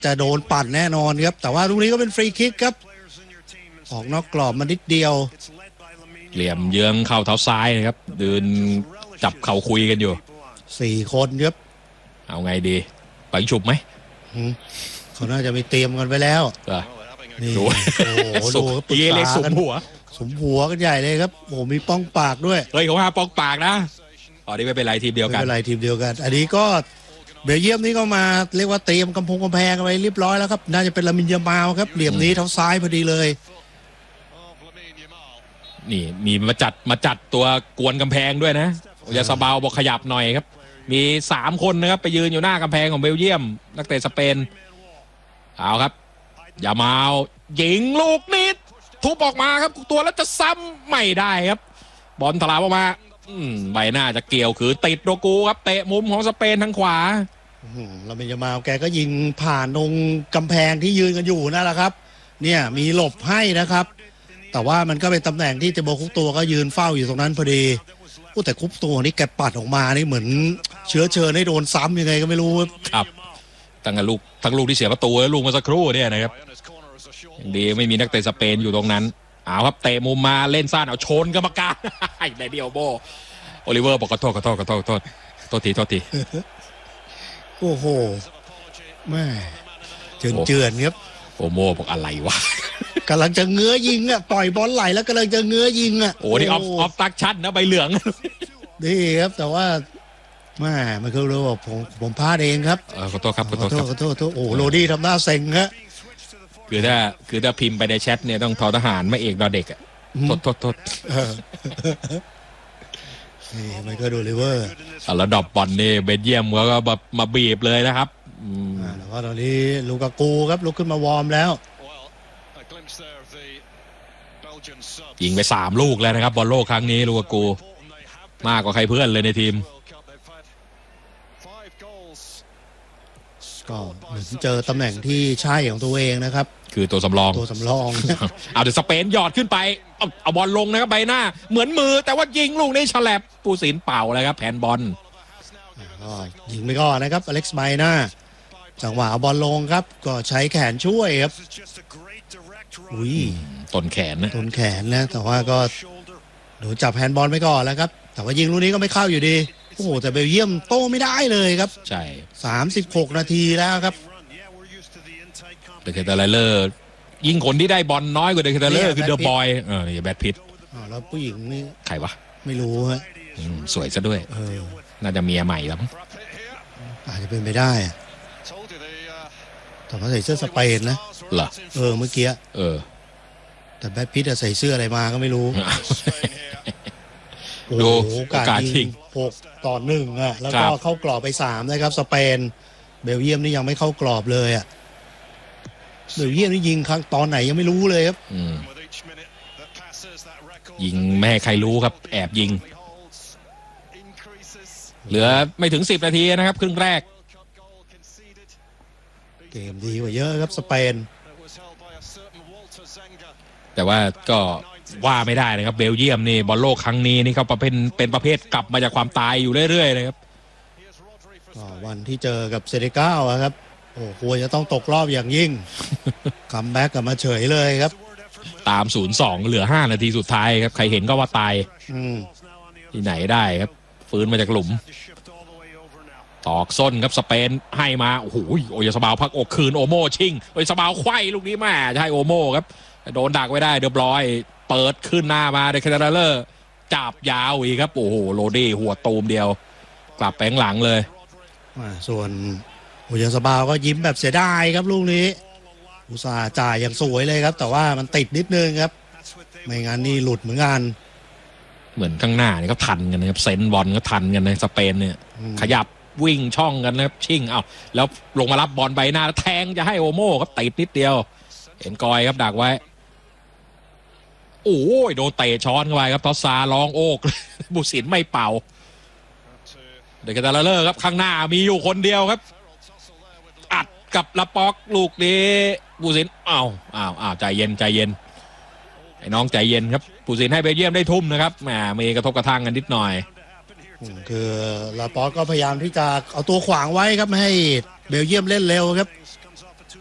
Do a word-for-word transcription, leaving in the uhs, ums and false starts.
จะโดนปั่นแน่นอนครับแต่ว่าลูกนี้ก็เป็นฟรีคิกครับออกนอกกรอบมานิดเดียวเหลี่ยมเยื้องเข่าเท้าซ้ายนะครับเดินจับเข่าคุยกันอยู่สี่คนครับเอาไงดีไปฉุบไหมเขาน่าจะมีเตรียมกันไปแล้วนี่โอ้โหดูปรึกษากันหัวสมหัวกันใหญ่เลยครับโอ้มีป้องปากด้วยเฮ้ยเขาหาป้องปากนะอ๋อนี่ไม่เป็นไรทีมเดียวกันไม่เป็นไรทีมเดียวกันอันนี้ก็เบลเยียมนี่ก็มาเรียกว่าเตรียมกำพงกำแพงกันไปเรียบร้อยแล้วครับน่าจะเป็นลามินยามาลครับเหลี่ยมนี้เท้าซ้ายพอดีเลยนี่มีมาจัดมาจัดตัวกวนกำแพงด้วยนะอย่าสบาวบอกขยับหน่อยครับมีสามคนนะครับไปยืนอยู่หน้ากำแพงของเบลเยียมนักเตะสเปนเอาครับอย่ามายิงลูกนิดทุบออกมาครับตัวแล้วจะซ้ำไม่ได้ครับบอลถลาออกมาใบหน้าจะเกี่ยวคือติดโดกูครับเตะมุมของสเปนทางขวาเราไม่จะมาแกก็ยิงผ่านตรงกำแพงที่ยืนกันอยู่นั่นแหละครับเนี่ยมีหลบให้นะครับแต่ว่ามันก็เป็นตำแหน่งที่เจโบคุปตัวก็ยืนเฝ้าอยู่ตรงนั้นพอดีอู้แต่คุปตัวนี่แกปัดออกมานี่เหมือนเชื้อเชิญให้โดนซ้ำยังไงก็ไม่รู้ครับตั้งแต่ลูกทั้งลูกที่เสียประตูและลูกเมื่อสักครู่เนี่ยนะครับดีไม่มีนักเตะสเปนอยู่ตรงนั้นเอาครับเตะมุมมาเล่นซ่านเอาชนกรรมการในเดียวโบโอลิเวอร์บอกขอโทษขอโทษขอโทษขอโทษโทษทีโทษทีโอ้โหแม่เจือนเจือนครับโอโมบอกอะไรวะกำลังจะเงื้อยิงอ่ะปล่อยบอลไหลแล้วกำลังจะเงื้อยิงอ่ะโอ้นี่ออฟออฟตักชัดนะใบเหลืองนี่ครับแต่ว่าแม่มันคือรู้ว่าผมผมพลาดเองครับขอโทษครับขอโทษขอโทษขอโทษโอ้โรดี้ทำหน้าเซ็งฮะคือถ้าคือถ้าพิมพ์ไปในแชทเนี่ยต้องทอทหารไม่เอกดอเด็กอ่ะโทษโทษโทษนี่มันก็ดูลิเวอร์แล้วดรอปบอลนี่เบลเยียมก็แบบมาบีบเลยนะครับแต่ว่าตอนนี้ลูกากูครับลุกขึ้นมาวอร์มแล้วยิงไปสามลูกแล้วนะครับบอลโลกครั้งนี้ลูกากูมากกว่าใครเพื่อนเลยในทีมก็เหมือนเจอตำแหน่งที่ใช่ของตัวเองนะครับคือตัวสำรองตัวสำรองเอาเดี๋ยวสเปนหยอดขึ้นไปเอาเอาบอลลงนะครับใบหน้าเหมือนมือแต่ว่ายิงลูกนี้ฉลับปูศิลเป่าเลยครับแผนบอลก็ยิงไปก่อนนะครับอเล็กซ์ไบน่าจังหวะเอาบอลลงครับก็ใช้แขนช่วยครับอุ้ยต้นแขนนะต้นแขนนะแต่ว่าก็โดนจับแฮนด์บอลไปก่อนแล้วครับแต่ว่ายิงลูกนี้ก็ไม่เข้าอยู่ดีโอ้โหแต่เบลเยียมโต้ไม่ได้เลยครับใช่สามสิบหกนาทีแล้วครับเดอะเคเตอร์เลอร์ยิงคนที่ได้บอลน้อยกว่าเดอะเคเตอร์เลอร์คือเดอะบอยเออแบทพิทอ๋อแล้วผู้หญิงนี่ใครวะไม่รู้ฮะสวยซะด้วยเออน่าจะเมียใหม่แล้วอาจจะเป็นไปได้แต่เขาใส่เสื้อสเปนนะเหรอเออเมื่อกี้เออแต่แบทพิทใส่เสื้ออะไรมาก็ไม่รู้ดูโอกาสยิงหกต่อหนึ่งอ่ะแล้วก็เข้ากรอบไปสามนะครับสเปนเบลเยียมนี่ยังไม่เข้ากรอบเลยอ่ะเบลเยียมนี่ยิงครั้งตอนไหนยังไม่รู้เลยครับยิงไม่ให้ใครรู้ครับแอบยิงเหลือไม่ถึงสิบนาทีนะครับครึ่งแรกเกมดีกว่าเยอะครับสเปนแต่ว่าก็ว่าไม่ได้นะครับเบลเยียมนี่บอลโลกครั้งนี้นี่เขาเป็นเป็นประเภทกลับมาจากความตายอยู่เรื่อยๆเลยครับวันที่เจอกับเซเนกัลครับโอ้ควรจะต้องตกรอบอย่างยิ่งคัมแบ็กกลับมาเฉยเลยครับตาม ศูนย์สอง เหลือห้านาทีสุดท้ายครับใครเห็นก็ว่าตายที่ไหนได้ครับฟื้นมาจากหลุมตอกส้นครับสเปนให้มาโอ้โหโอยาสบาวพักอกคืนโอโมชิงโอยาสบาวไขว้ลูกนี้แม่ใช่โอโมครับโดนดักไว้ได้เรียบร้อยเปิดขึ้นหน้ามาเดอะเคเตอร์เลอร์จับยาวอีกครับโอ้โหโรดี้หัวตูมเดียวกลับไปข้างหลังเลยส่วนโอยาสบาวก็ยิ้มแบบเสียดายครับลูกนี้อุตส่าห์จ่ายอย่างสวยเลยครับแต่ว่ามันติดนิดนึงครับไม่งั้นนี่หลุดเหมือนกันเหมือนข้างหน้านี่ก็ทันกันนะครับเซนบอลก็ทันกันในสเปนเนี่ยขยับวิ่งช่องกันนะครับชิ่งเอาแล้วลงมารับบอลใบหน้าแล้วแทงจะให้โอโม่ก็ติดนิดเดียวเอ็นกอยครับดักไว้โอ้ยโดนเตะช้อนเข้าไปครับทอสซาร้องโอกบุษินไม่เป่าเดอะเคเตอร์เลอร์ครับข้างหน้ามีอยู่คนเดียวครับอัดกับละปอกลูกนี้บุษินอ้าวอ้าวอ้าวใจเย็นใจเย็นไอ้น้องใจเย็นครับบุษินให้เบลเยียมได้ทุ่มนะครับแหมมีกระทบกระทั่งกันนิดหน่อยคือลาปอสก็พยายามที่จะเอาตัวขวางไว้ครับไม่ให้เบลเยียมเล่นเร็วครับ